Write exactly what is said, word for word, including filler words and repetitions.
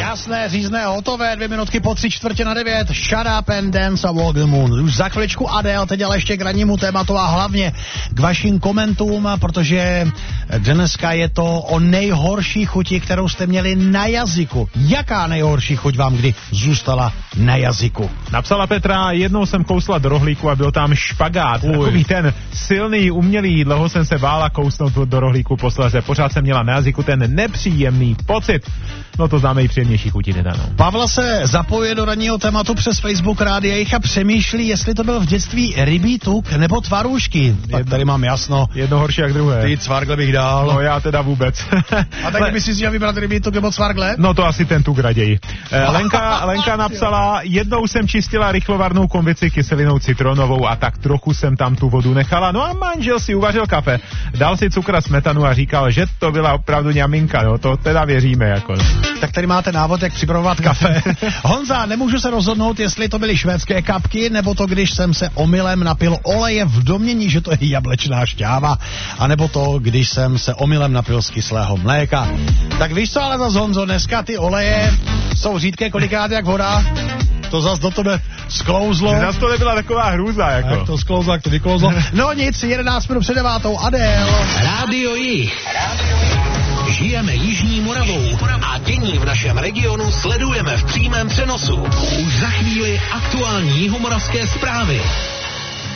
Jasné, řízné, hotové, dvě minutky po tři čtvrtě na devět, Shut Up and Dance a Walk the Moon. Už za chviličku Adele, teď ale ještě k rannímu tématu a hlavně k vašim komentům, protože dneska je to o nejhorší chuti, kterou jste měli na jazyku. Jaká nejhorší chuť vám kdy zůstala na jazyku? Napsala Petra, jednou jsem kousla do rohlíku a byl tam špagát. Uj. Takový ten silný, umělý, dlouho jsem se bála kousnout do rohlíku posléze. Pořád jsem měla na jazyku ten nepříjemný pocit. No to známe i příjemnější chuti nedanou. Pavla se zapojuje do ranního tématu přes Facebook Rádia Jich a přemýšlí, jestli to byl v dětství rybí tuk nebo tvarůžky. Tak Jedno, tady mám jasno. Jedno horší jak druhé. Ty cvargle bych dal. No já teda vůbec. A tak by si měl vybrat rybí tuk nebo cvargle? No to asi ten tuk raději. Lenka, Lenka napsala, jednou jsem čistila rychlovarnou konvici kyselinou citronovou a tak trochu jsem tam tu vodu nechala. No a manžel si uvařil kafe, dal si cukr a smetanu a říkal, že to byla opravdu ňaminka, no to teda věříme jako. Tak tady máte návod, jak připravovat kafe. Honza, nemůžu se rozhodnout, jestli to byly švédské kapky, nebo to, když jsem se omylem napil oleje v domnění, že to je jablečná šťáva, anebo to, když jsem se omylem napil z kyslého mléka. Tak víš co, ale zas Honzo, dneska ty oleje jsou řídké kolikrát jak voda. To zas do tebe sklouzlo. Zas to nebyla taková hrůza, jako. Jak to sklouzlo, jak to vyklouzlo. No nic, jedenáct minut před devátou, Adele. Rádio Jich. Žijeme Jižní Moravou a dění v našem regionu sledujeme v přímém přenosu. Už za chvíli aktuální jihomoravské zprávy.